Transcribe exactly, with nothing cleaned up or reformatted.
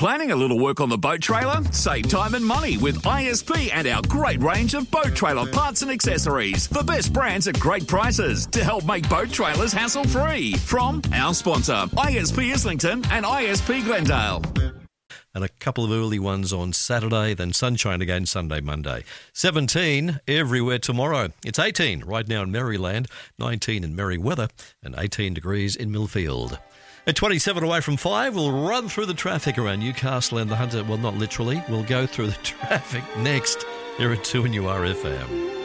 planning a little work on the boat trailer? Save time and money with I S P and our great range of boat trailer parts and accessories. The best brands at great prices to help make boat trailers hassle-free. From our sponsor, I S P Islington and I S P Glendale. And a couple of early ones on Saturday, then sunshine again Sunday, Monday. seventeen everywhere tomorrow. It's eighteen right now in Maryland, nineteen in Merriweather, and eighteen degrees in Millfield. At twenty-seven away from five, we'll run through the traffic around Newcastle and the Hunter. Well, not literally. We'll go through the traffic next here at two N U R F M.